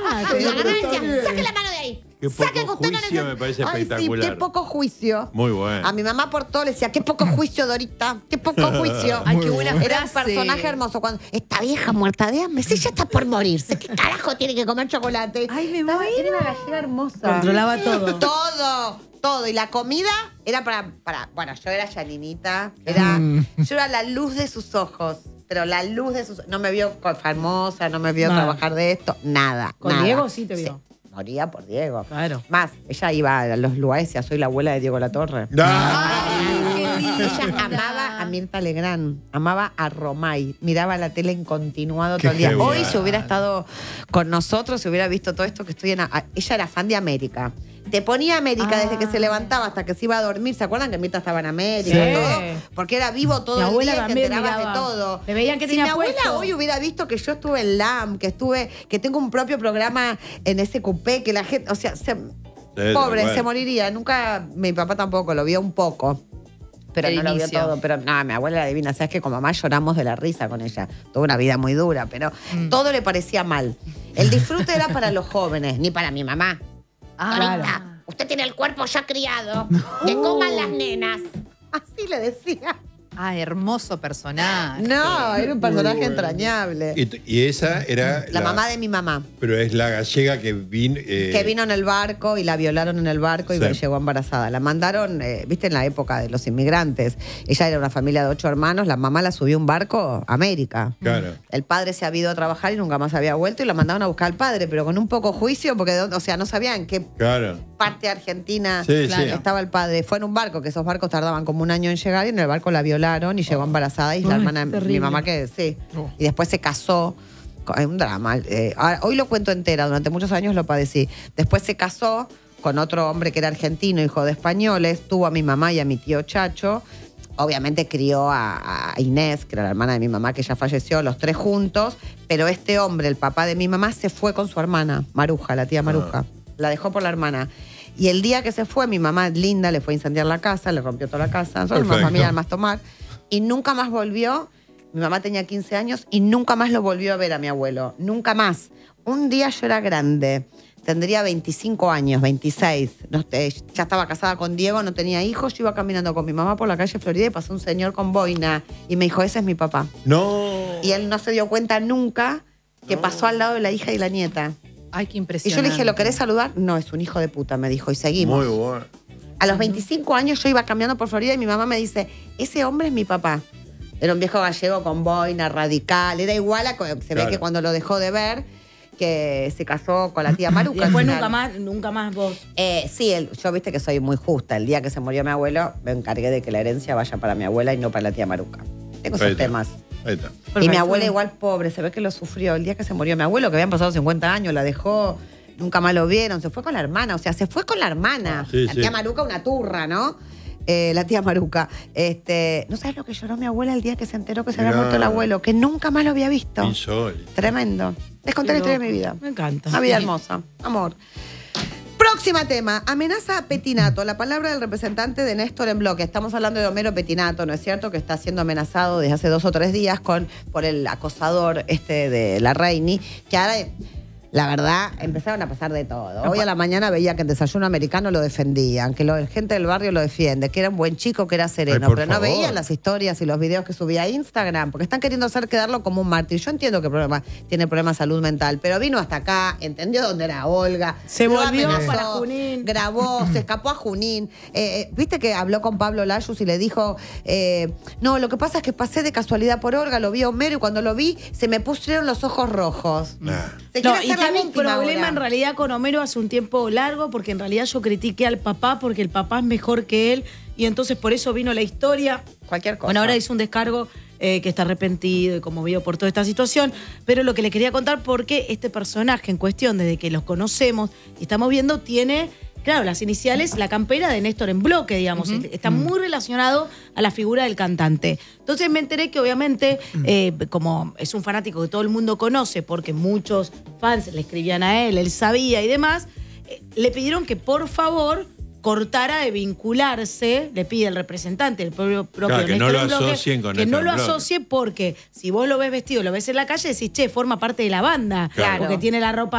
Y la mamá decía, saque la mano de ahí. Qué poco juicio me parece espectacular. Sí, qué poco juicio. Muy bueno. A mi mamá por todo le decía, qué poco juicio, Dorita, qué poco juicio. Ay, qué buena frase. Era un personaje hermoso. Cuando esta vieja muerta de hambre, si ella está por morirse, ¿qué carajo tiene que comer chocolate? Ay, me Era muero. una gallega hermosa. Controlaba todo. Todo. Y la comida era para bueno, yo era Yaninita, yo era la luz de sus ojos. Pero la luz de sus... No me vio famosa, no me vio trabajar de esto, nada. Con nada. Diego sí te vio. Sí, moría por Diego. Claro. Más, ella iba a los lugares y decía, soy la abuela de Diego Latorre. Ella amaba a Mirta Legrand, amaba a Romay, miraba la tele en continuado todo el día. genial. Hoy, si hubiera estado con nosotros, si hubiera visto todo esto que estoy en... Ella era fan de América. Te ponía América desde que se levantaba hasta que se iba a dormir. ¿Se acuerdan que Mirta estaba en América? Sí. Todo? Porque era vivo todo Mi el abuela día y te también enterabas miraba. de todo. Me veían que si tenía mi abuela puesto. hoy hubiera visto que yo estuve en LAM, que tengo un propio programa en ese cupé, que la gente, o sea, pobre, bueno. se moriría. Nunca, mi papá tampoco, lo vio un poco. Pero El no lo vio inicio. todo. Pero nada, mi abuela era divina. Sabes que con mamá lloramos de la risa con ella. Tuvo una vida muy dura, pero todo le parecía mal. El disfrute era para los jóvenes, ni para mi mamá. Dorita, usted tiene el cuerpo ya criado. Que coman las nenas. Así le decía. Ah, hermoso personaje. No, era un personaje entrañable. Y esa era La mamá de mi mamá. Pero es la gallega que vino... Que vino en el barco y la violaron en el barco y Sí. llegó embarazada. La mandaron, viste, en la época de los inmigrantes. Ella era una familia de 8 hermanos. La mamá la subió a un barco a América. Claro. El padre se había ido a trabajar y nunca más había vuelto y la mandaron a buscar al padre, pero con un poco juicio, porque, o sea, no sabían qué Claro. parte argentina Sí, Claro. sí. estaba el padre. Fue en un barco, que esos barcos tardaban como un año en llegar y en el barco la violaron y llegó embarazada y la hermana, terrible. mi mamá que sí. Y después se casó. Es un drama. Hoy lo cuento entera, durante muchos años lo padecí. Después se casó con otro hombre que era argentino, hijo de españoles, tuvo a mi mamá y a mi tío Chacho. Obviamente crió a Inés, que era la hermana de mi mamá, que ya falleció, los 3 juntos. Pero este hombre, el papá de mi mamá, se fue con su hermana, Maruja, la tía Maruja. La dejó por la hermana. Y el día que se fue, mi mamá linda le fue a incendiar la casa, le rompió toda la casa. Son una Perfecto. familia al más tomar. Y nunca más volvió. Mi mamá tenía 15 años y nunca más lo volvió a ver a mi abuelo. Nunca más. Un día yo era grande. Tendría 25 años, 26. Ya estaba casada con Diego, no tenía hijos. Yo iba caminando con mi mamá por la calle Florida y pasó un señor con boina. Y me dijo, ese es mi papá. No. Y él no se dio cuenta nunca que pasó al lado de la hija y la nieta. Ay, qué Y impresionante. yo le dije, ¿lo querés saludar? No, es un hijo de puta, me dijo. Y seguimos. Muy bueno. A los 25 años yo iba caminando por Florida y mi mamá me dice, ese hombre es mi papá. Era un viejo gallego con boina, radical. Era igual a... Se ve Claro. que cuando lo dejó de ver, que se casó con la tía Y Maruca. después al final. nunca más vos. Sí, yo viste que soy muy justa. El día que se murió mi abuelo, me encargué de que la herencia vaya para mi abuela y no para la tía Maruca. Tengo esos Ahí está. temas. Ahí está. Y mi Perfecto. abuela igual pobre, se ve que lo sufrió. El día que se murió mi abuelo, que habían pasado 50 años, la dejó, nunca más lo vieron, se fue con la hermana, o sea, se fue con la hermana. Sí, la sí. tía Maruca, una turra, ¿no? La tía Maruca. ¿No sabes lo que lloró mi abuela el día que se enteró que se había Mirá. muerto el abuelo? Que nunca más lo había visto. Insólito. Tremendo. Les conté la historia de mi vida. Me encanta. Una vida hermosa. Amor. Próxima tema, amenaza a Petinato, la palabra del representante de Néstor en Bloque. Estamos hablando de Homero Petinato, ¿no es cierto? Que está siendo amenazado desde hace 2 o 3 días por el acosador de la Reini, que ahora, la verdad, empezaron a pasar de todo. Hoy a la mañana veía que en Desayuno Americano lo defendían, que la gente del barrio lo defiende, que era un buen chico, que era sereno, Ay, por pero no favor. veían las historias y los videos que subía a Instagram, porque están queriendo quedarlo como un mártir. Yo entiendo que tiene problemas de salud mental, pero vino hasta acá, entendió dónde era Olga, Se lo volvió amenazó, para Junín. grabó, se escapó a Junín. Viste que habló con Pablo Layuz y le dijo, no, lo que pasa es que pasé de casualidad por Olga, lo vi a Homero y cuando lo vi se me pusieron los ojos rojos. Nah. Se No, quiere y hacer la tengo un víctima problema ahora. en realidad con Homero hace un tiempo largo, porque en realidad yo critiqué al papá porque el papá es mejor que él, y entonces por eso vino la historia. Cualquier cosa. Bueno, ahora hizo un descargo que está arrepentido y conmovido por toda esta situación, pero lo que le quería contar, porque este personaje en cuestión, desde que los conocemos y estamos viendo, tiene, claro, las iniciales, la campera de Néstor en Bloque, digamos, está muy relacionado a la figura del cantante. Entonces me enteré que obviamente, como es un fanático que todo el mundo conoce, porque muchos fans le escribían a él sabía y demás, le pidieron que por favor cortara de vincularse, le pide el representante, el propio Claro, que no Néstor lo en Bloque, asocien con que no Néstor lo en Bloque. asocie, porque si vos lo ves vestido, lo ves en la calle, decís, che, forma parte de la banda, Claro. porque tiene la ropa